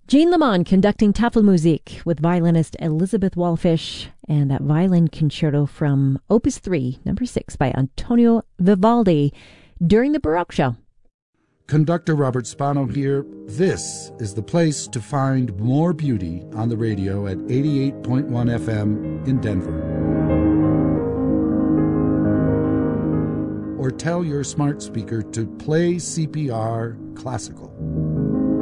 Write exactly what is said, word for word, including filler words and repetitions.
Jean Lemon conducting Tafelmusik with violinist Elizabeth Wallfish, and that violin concerto from Opus three, number six, by Antonio Vivaldi during the Baroque show. Conductor Robert Spano here. This is the place to find more beauty on the radio at eighty-eight point one F M in Denver. Or tell your smart speaker to play C P R Classical.